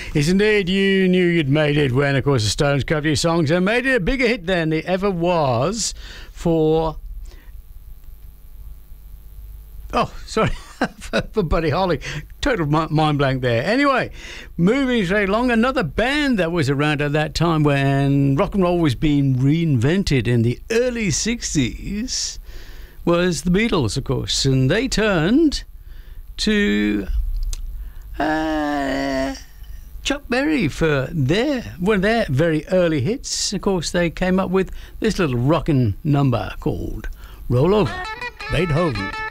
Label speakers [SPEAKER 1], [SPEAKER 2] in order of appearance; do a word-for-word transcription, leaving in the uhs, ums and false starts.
[SPEAKER 1] Yes, indeed, you knew you'd made it when, of course, the Stones covered your songs and made it a bigger hit than it ever was for... Oh, sorry, for, for Buddy Holly. Total mind blank there. Anyway, moving straight along, another band that was around at that time when rock and roll was being reinvented in the early sixties was the Beatles, of course. And they turned to uh, Chuck Berry for their, one of their very early hits. Of course, they came up with this little rockin' number called Roll Over, Beethoven.